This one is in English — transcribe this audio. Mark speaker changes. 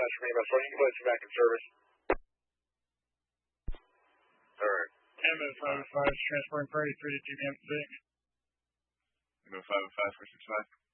Speaker 1: for me, but you can place it back in service.
Speaker 2: Alright.
Speaker 3: Tango 505 is transporting party 3 to GBM 6.
Speaker 2: Tango 505 for 65.